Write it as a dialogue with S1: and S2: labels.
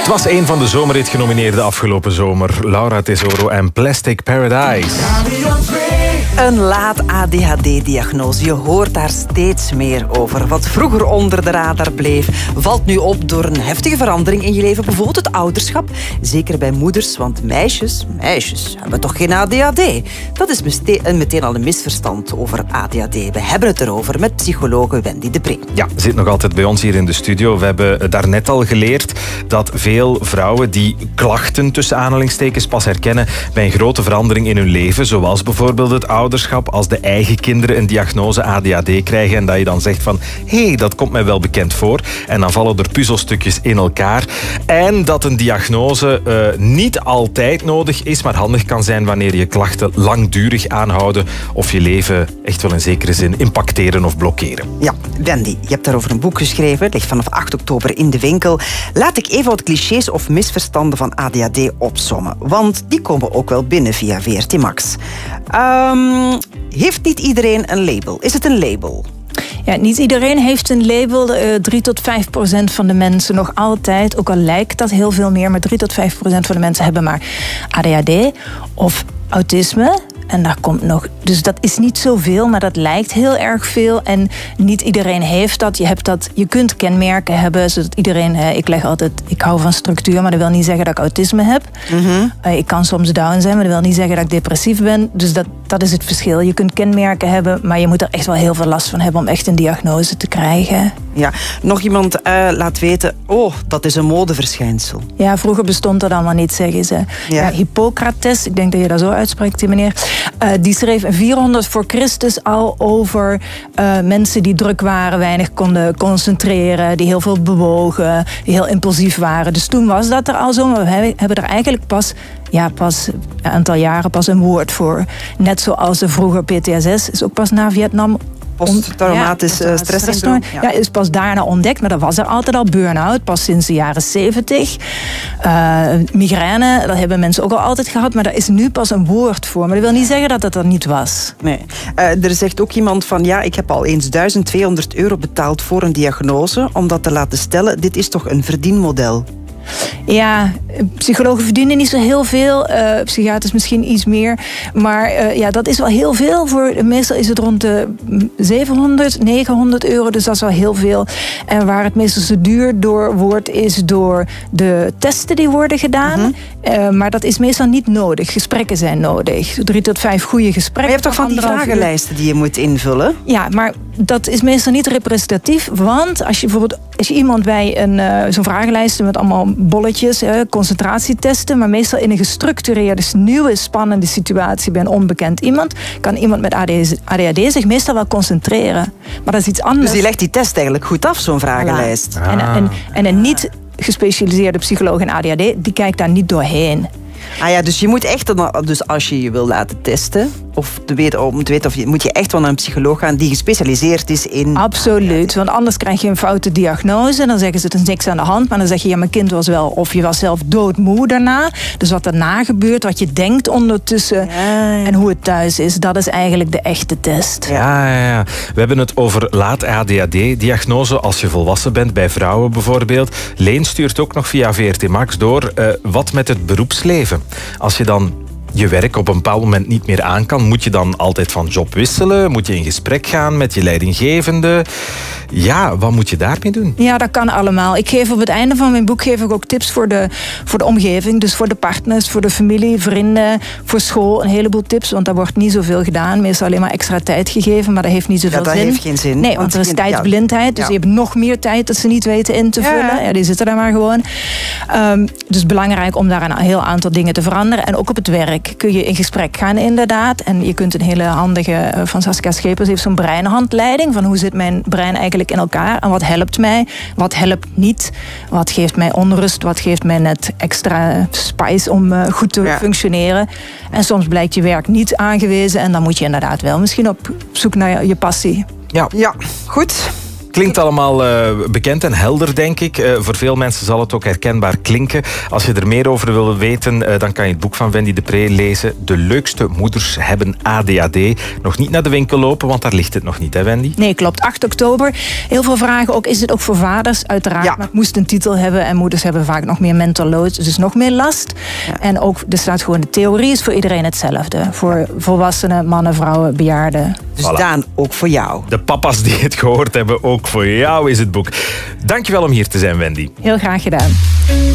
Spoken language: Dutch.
S1: Het was een van de zomerhit-genomineerden afgelopen zomer. Laura Tesoro en Plastic Paradise.
S2: Een laat ADHD-diagnose. Je hoort daar steeds meer over. Wat vroeger onder de radar bleef, valt nu op door een heftige verandering in je leven. Bijvoorbeeld het ouderschap. Zeker bij moeders, want meisjes hebben toch geen ADHD? Dat is meteen al een misverstand over ADHD. We hebben het erover met psychologe Wendy de Pre.
S1: Ja, zit nog altijd bij ons hier in de studio. We hebben daarnet al geleerd dat veel vrouwen die klachten tussen aanhalingstekens pas herkennen bij een grote verandering in hun leven, zoals bijvoorbeeld het ouderschap, als de eigen kinderen een diagnose ADHD krijgen en dat je dan zegt van hé, dat komt mij wel bekend voor. En dan vallen er puzzelstukjes in elkaar. En dat een diagnose niet altijd nodig is, maar handig kan zijn wanneer je klachten langdurig aanhouden of je leven echt wel in zekere zin impacteren of blokkeren.
S2: Ja, Wendy, je hebt daarover een boek geschreven. Ligt vanaf 8 oktober in de winkel. Laat ik even wat clichés of misverstanden van ADHD opsommen. Want die komen ook wel binnen via VRT Max. Heeft niet iedereen een label? Is het een label?
S3: Ja, niet iedereen heeft een label. 3 tot 5% van de mensen nog altijd, ook al lijkt dat heel veel meer, maar 3 tot 5% van de mensen hebben maar ADHD of autisme. En daar komt nog. Dus dat is niet zoveel, maar dat lijkt heel erg veel. En niet iedereen heeft dat. Je kunt kenmerken hebben, zodat iedereen. Ik hou van structuur, maar dat wil niet zeggen dat ik autisme heb. Mm-hmm. Ik kan soms down zijn, maar dat wil niet zeggen dat ik depressief ben. Dus dat is het verschil. Je kunt kenmerken hebben, maar je moet er echt wel heel veel last van hebben om echt een diagnose te krijgen.
S2: Ja, nog iemand laat weten, dat is een modeverschijnsel.
S3: Ja, vroeger bestond dat allemaal niet, zeggen ze. Ja, Hippocrates, ik denk dat je dat zo uitspreekt, die meneer. Die schreef 400 voor Christus al over mensen die druk waren, weinig konden concentreren, die heel veel bewogen, die heel impulsief waren. Dus toen was dat er al zo, maar we hebben er eigenlijk pas een aantal jaren pas een woord voor. Net zoals de vroeger PTSS is ook pas na Vietnam.
S2: Posttraumatisch stresssyndroom.
S3: Ja, is pas daarna ontdekt, maar dat was er altijd al. Burn-out, pas sinds de jaren 70. Migraine, dat hebben mensen ook al altijd gehad, maar daar is nu pas een woord voor. Maar dat wil niet zeggen dat het er niet was.
S2: Nee. Er zegt ook iemand van, ik heb al eens €1.200 betaald voor een diagnose, om dat te laten stellen. Dit is toch een verdienmodel?
S3: Ja, psychologen verdienen niet zo heel veel. Psychiaters misschien iets meer. Maar dat is wel heel veel. Meestal is het rond de €700, €900. Dus dat is wel heel veel. En waar het meestal zo duur door wordt, is door de testen die worden gedaan. Mm-hmm. Maar dat is meestal niet nodig. Gesprekken zijn nodig. 3 tot 5 goede gesprekken.
S2: Maar je hebt toch van die vragenlijsten die je moet invullen?
S3: Ja, maar dat is meestal niet representatief. Want als je iemand bij zo'n vragenlijst met allemaal bolletjes, concentratietesten, maar meestal in een gestructureerde, nieuwe, spannende situatie bij een onbekend iemand, kan iemand met ADHD zich meestal wel concentreren. Maar dat is iets anders.
S2: Dus die legt die test eigenlijk goed af, zo'n vragenlijst.
S3: Voilà. En een niet gespecialiseerde psycholoog in ADHD, die kijkt daar niet doorheen.
S2: Dus je moet echt, dus als je je wil laten testen, of om te weten moet je echt wel naar een psycholoog gaan die gespecialiseerd is in...
S3: Absoluut, want anders krijg je een foute diagnose. Dan zeggen ze er is niks aan de hand, maar dan zeg je mijn kind was wel, of je was zelf doodmoe daarna. Dus wat daarna gebeurt, wat je denkt ondertussen en hoe het thuis is, dat is eigenlijk de echte test.
S1: Ja. We hebben het over laat ADHD-diagnose als je volwassen bent, bij vrouwen bijvoorbeeld. Leen stuurt ook nog via VRT Max door wat met het beroepsleven. Als je dan je werk op een bepaald moment niet meer aan kan, moet je dan altijd van job wisselen? Moet je in gesprek gaan met je leidinggevende? Ja, wat moet je daarmee doen?
S3: Ja, dat kan allemaal. Ik geef op het einde van mijn boek ook tips voor de omgeving. Dus voor de partners, voor de familie, vrienden, voor school. Een heleboel tips, want daar wordt niet zoveel gedaan. Meestal alleen maar extra tijd gegeven, maar dat heeft niet zoveel zin.
S2: Dat heeft geen zin.
S3: Nee, want er is tijdsblindheid. Dus je hebt nog meer tijd dat ze niet weten in te vullen. Ja, die zitten daar maar gewoon. Dus belangrijk om daar een heel aantal dingen te veranderen. En ook op het werk kun je in gesprek gaan inderdaad. En je kunt een hele handige, van Saskia Schepers heeft zo'n breinhandleiding. Van hoe zit mijn brein eigenlijk in elkaar? En wat helpt mij? Wat helpt niet? Wat geeft mij onrust? Wat geeft mij net extra spice om goed te functioneren? En soms blijkt je werk niet aangewezen. En dan moet je inderdaad wel misschien op zoek naar je passie.
S2: Ja, goed.
S1: Klinkt allemaal bekend en helder, denk ik. Voor veel mensen zal het ook herkenbaar klinken. Als je er meer over wil weten, dan kan je het boek van Wendy de Pre lezen. De leukste moeders hebben ADHD. Nog niet naar de winkel lopen, want daar ligt het nog niet, hè Wendy?
S3: Nee, klopt. 8 oktober. Heel veel vragen ook. Is het ook voor vaders? Uiteraard.
S2: Ja.
S3: Maar het moest een titel hebben en moeders hebben vaak nog meer mental load. Dus nog meer last. Ja. En ook, er staat gewoon, de theorie is voor iedereen hetzelfde. Voor volwassenen, mannen, vrouwen, bejaarden.
S2: Dus Daan, ook voor jou.
S1: De papa's die het gehoord hebben, ook voor jou is het boek. Dankjewel om hier te zijn, Wendy.
S3: Heel graag gedaan.